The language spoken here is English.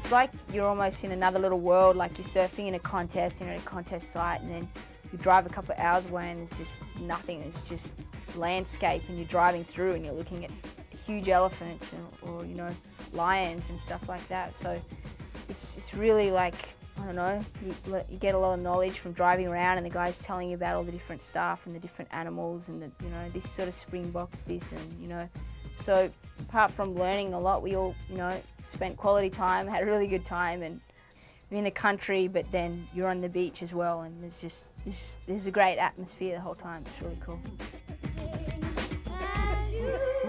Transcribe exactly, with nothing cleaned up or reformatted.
it's like you're almost in another little world, like you're surfing in a contest, you know, a contest site, and then you drive a couple of hours away and there's just nothing, it's just landscape, and you're driving through and you're looking at huge elephants and, or, you know, lions and stuff like that. So it's, it's really like, I don't know, you, you get a lot of knowledge from driving around and the guys telling you about all the different stuff and the different animals and the, you know, this sort of springboks, this and, you know. So apart from learning a lot, we all, you know, spent quality time, had a really good time, and you're in the country, but then you're on the beach as well, and there's just, this, there's a great atmosphere the whole time. It's really cool.